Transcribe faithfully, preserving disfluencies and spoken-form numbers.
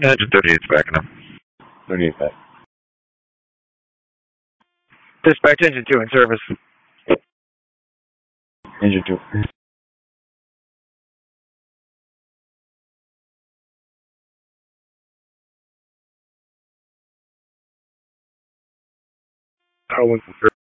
Engine thirty-eight's backing up. thirty-eight back. Dispatch engine two in service. Engine two. Tower one